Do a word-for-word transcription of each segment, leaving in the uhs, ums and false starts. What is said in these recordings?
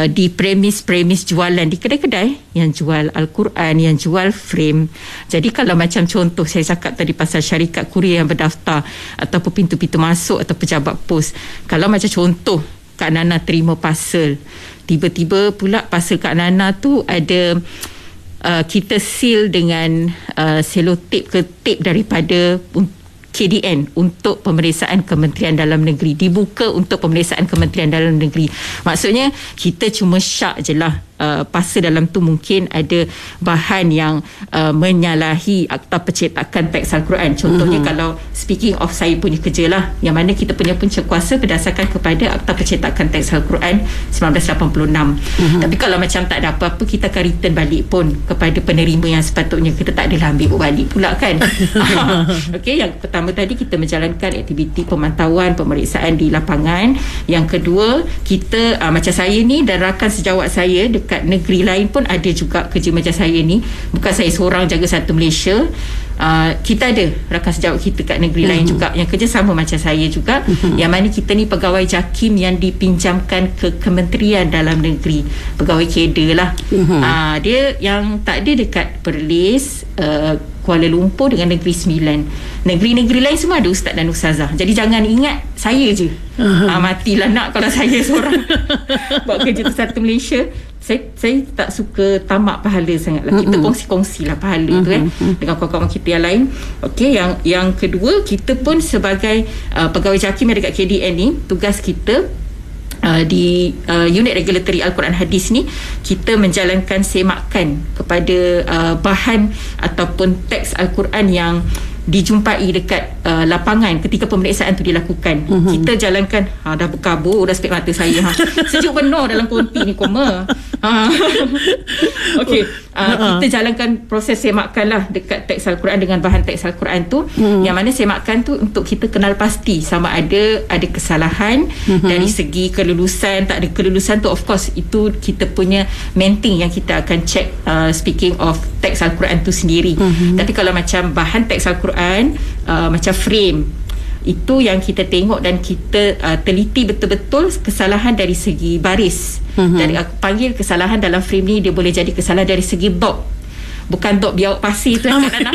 uh, di premis-premis jualan di kedai-kedai yang jual Al-Quran, yang jual frame. Jadi kalau macam contoh saya cakap tadi pasal syarikat kurier yang berdaftar ataupun pintu-pintu masuk atau pejabat pos, kalau macam contoh Kak Nana terima parcel, tiba-tiba pula parcel Kak Nana tu ada uh, kita seal dengan uh, selotip ke tape daripada K D N untuk pemeriksaan Kementerian Dalam Negeri, dibuka untuk pemeriksaan Kementerian Dalam Negeri. Maksudnya kita cuma syak je lah uh, parcel dalam tu mungkin ada bahan yang uh, menyalahi akta percetakan teks Al-Quran. Contohnya mm-hmm. kalau speaking of saya punya kerja lah, yang mana kita punya punca kuasa berdasarkan kepada akta percetakan teks Al-Quran sembilan belas lapan puluh enam. Mm-hmm. Tapi kalau macam tak ada apa-apa, kita akan return balik pun kepada penerima yang sepatutnya. Kita tak adalah ambil balik pula kan. Okey, yang pertama tadi kita menjalankan aktiviti pemantauan, pemeriksaan di lapangan. Yang kedua, kita uh, macam saya ni dan rakan sejawat saya dekat negeri lain pun ada juga kerja macam saya ni. Bukan saya seorang jaga satu Malaysia. Uh, kita ada rakan sejawat kita kat negeri uh-huh. lain juga yang kerja sama macam saya juga, uh-huh. yang mana kita ni pegawai JAKIM yang dipinjamkan ke Kementerian Dalam Negeri, pegawai kader lah. uh-huh. uh, dia yang tak ada dekat Perlis, uh, Kuala Lumpur dengan Negeri Sembilan. Negeri-negeri lain semua ada ustaz dan ustazah. Jadi jangan ingat saya je. uh-huh. uh, matilah nak kalau saya seorang buat kerja tu satu Malaysia. Saya, saya tak suka tamak pahala sangat lah. Kita mm-hmm. kongsi-kongsi lah pahala mm-hmm. tu eh, dengan kawan-kawan kita yang lain. Okey, yang yang kedua, kita pun sebagai uh, pegawai JAKIM yang dekat K D N ni, tugas kita uh, di uh, unit regulatory Al-Quran Hadis ni, kita menjalankan semakan kepada uh, bahan ataupun teks Al-Quran yang dijumpai dekat uh, lapangan ketika pemeriksaan tu dilakukan. Uh-huh. Kita jalankan, ha, dah berkabur dah spek mata saya. Ha. Sejuk penuh dalam konti ni koma. Ha. Okey, uh, uh-huh. kita jalankan proses semakan lah dekat teks Al-Quran dengan bahan teks Al-Quran tu. Uh-huh. Yang mana semakan tu untuk kita kenal pasti sama ada ada kesalahan uh-huh. dari segi kelulusan, tak ada kelulusan tu of course itu kita punya main thing yang kita akan check, uh, speaking of teks Al-Quran tu sendiri. Uh-huh. Tapi kalau macam bahan teks Al-Quran Uh, macam frame, itu yang kita tengok dan kita uh, teliti betul-betul kesalahan dari segi baris. Uh-huh. Dari aku panggil kesalahan dalam frame ni, dia boleh jadi kesalahan dari segi dot. Bukan dot biawak pasir tu kan, Nana.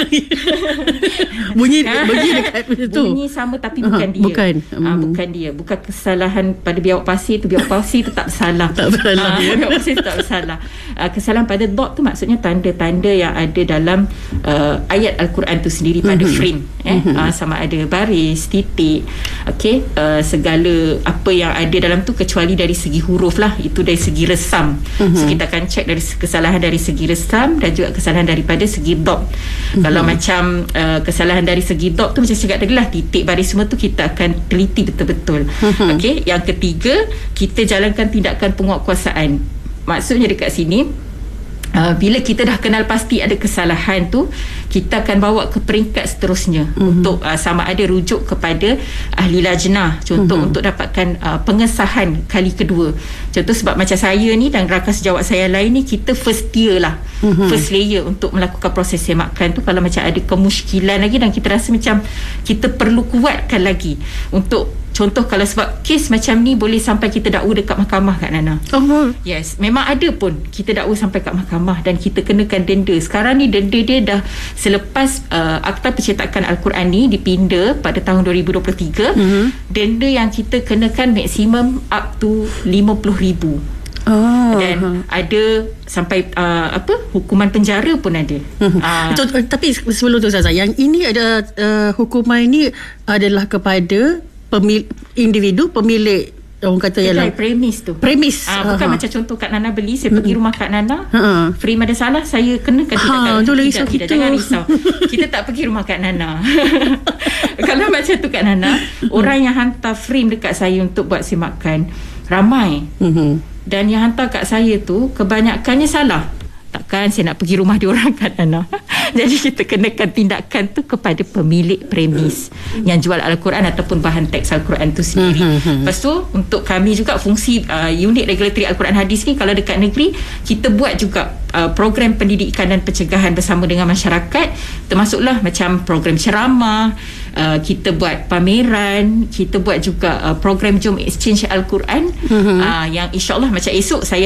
Bunyi bunyi dekat tu. Bunyi sama tapi bukan uh, dia. Bukan. Uh, bukan dia. Bukan kesalahan pada biawak pasir tu. Biawak pasir tu tak bersalah. Tak bersalah. Uh, biawak pasir tu tak bersalah. Uh, kesalahan pada dot tu maksudnya tanda-tanda yang ada dalam uh, ayat Al-Quran tu sendiri pada uh-huh. frame. Eh? Uh-huh. Uh, sama ada baris, titik, okay? uh, segala apa yang ada dalam tu kecuali dari segi huruf lah. Itu dari segi resam. Uh-huh. So kita akan check dari kesalahan dari segi resam dan juga kesalahan daripada segi dot. Mm-hmm. Kalau macam uh, kesalahan dari segi dot tu macam cakap tadi lah, titik baris semua tu kita akan teliti betul-betul. Mm-hmm. Okey, yang ketiga, kita jalankan tindakan penguatkuasaan. Maksudnya dekat sini, Uh, bila kita dah kenal pasti ada kesalahan tu, kita akan bawa ke peringkat seterusnya mm-hmm. untuk uh, sama ada rujuk kepada ahli lajnah, contoh mm-hmm. untuk dapatkan uh, pengesahan kali kedua. Contoh sebab macam saya ni dan rakan sejawat saya lain ni, kita first tier lah, mm-hmm. first layer untuk melakukan proses semakan tu. Kalau macam ada kemusykilan lagi dan kita rasa macam kita perlu kuatkan lagi untuk, contoh kalau sebab kes macam ni boleh sampai kita dakwa dekat mahkamah, Kak Nana. Oh. Yes, memang ada pun kita dakwa sampai kat mahkamah dan kita kenakan denda. Sekarang ni denda dia dah selepas uh, akta percetakan Al-Quran ni dipinda pada tahun dua ribu dua puluh tiga, mm-hmm. denda yang kita kenakan maksimum up to lima puluh ribu. Oh, dan uh-huh. ada sampai uh, apa hukuman penjara pun ada. Uh-huh. Uh, Itu, tapi sebelum tu Ustazah, yang ini ada uh, hukuman ini adalah kepada Pemil, individu pemilik, orang kata ialah premis tu. Premis. Ah, bukan uh-huh. macam contoh Kak Nana beli, saya uh-huh. pergi rumah Kak Nana, uh-huh. frame ada salah, saya kenakan ha, tidak. Risau tidak, tidak jangan risau. Kita tak pergi rumah Kak Nana. Kalau macam tu Kak Nana, orang yang hantar frame dekat saya untuk buat semakan ramai. Uh-huh. Dan yang hantar kat saya tu kebanyakannya salah. Takkan saya nak pergi rumah diorang, Kak Nana. Jadi kita kenakan tindakan tu kepada pemilik premis yang jual Al-Quran ataupun bahan teks Al-Quran tu sendiri. Lepas tu untuk kami juga fungsi uh, unit regulatory Al-Quran Hadis ni, kalau dekat negeri kita buat juga uh, program pendidikan dan pencegahan bersama dengan masyarakat, termasuklah macam program ceramah, uh, kita buat pameran, kita buat juga uh, program Jom Exchange Al-Quran, uh, yang insyaAllah macam esok saya